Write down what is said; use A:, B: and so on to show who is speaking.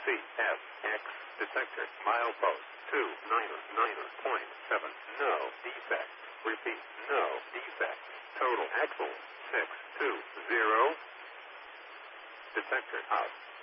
A: CFX detector. Milepost 299.7. No defect. Repeat. No defect. Total axle 620. Detector out.